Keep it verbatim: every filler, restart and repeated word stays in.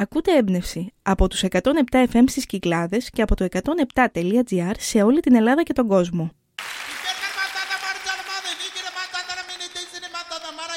Ακούτε έμπνευση από τους εκατόν επτά εφ εμ στις Κυκλάδες και από το εκατόν επτά τελεία τζι άρ σε όλη την Ελλάδα και τον κόσμο.